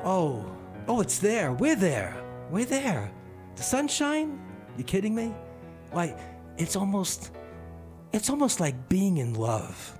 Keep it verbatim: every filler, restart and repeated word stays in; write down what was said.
Oh, oh, it's there. We're there. We're there. The sunshine? You kidding me? Why, it's almost, it's almost like being in love.